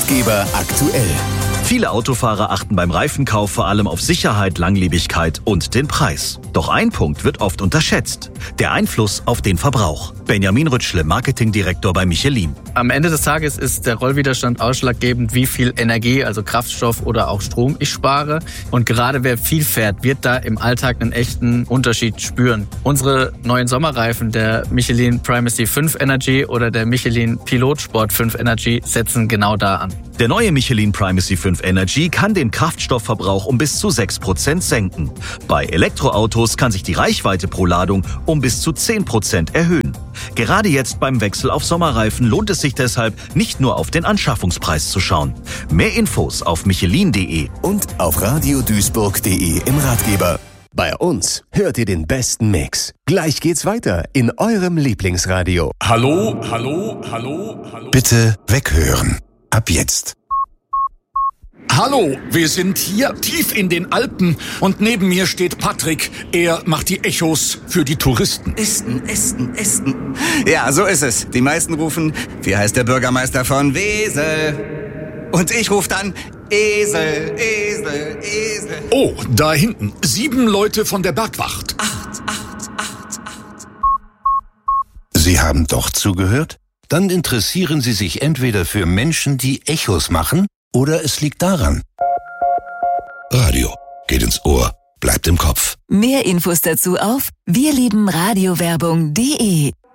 Ratgeber aktuell. Viele Autofahrer achten beim Reifenkauf vor allem auf Sicherheit, Langlebigkeit und den Preis. Doch ein Punkt wird oft unterschätzt: der Einfluss auf den Verbrauch. Benjamin Rütschle, Marketingdirektor bei Michelin. Am Ende des Tages ist der Rollwiderstand ausschlaggebend, wie viel Energie, also Kraftstoff oder auch Strom ich spare. Und gerade wer viel fährt, wird da im Alltag einen echten Unterschied spüren. Unsere neuen Sommerreifen, der Michelin Primacy 5 Energy oder der Michelin Pilot Sport 5 Energy, setzen genau da an. Der neue Michelin Primacy 5 Energy kann den Kraftstoffverbrauch um bis zu 6% senken. Bei Elektroautos kann sich die Reichweite pro Ladung um bis zu 10% erhöhen. Gerade jetzt beim Wechsel auf Sommerreifen lohnt es sich deshalb, nicht nur auf den Anschaffungspreis zu schauen. Mehr Infos auf michelin.de und auf radioduisburg.de im Ratgeber. Bei uns hört ihr den besten Mix. Gleich geht's weiter in eurem Lieblingsradio. Hallo. Bitte weghören. Ab jetzt. Hallo, wir sind hier tief in den Alpen und neben mir steht Patrick. Er macht die Echos für die Touristen. Esten. Ja, so ist es. Die meisten rufen, wie heißt der Bürgermeister von Wesel? Und ich rufe dann Esel. Oh, da hinten. 7 Leute von der Bergwacht. 8. Sie haben doch zugehört? Dann interessieren Sie sich entweder für Menschen, die Echos machen, oder es liegt daran. Radio geht ins Ohr, bleibt im Kopf. Mehr Infos dazu auf wirliebenradiowerbung.de.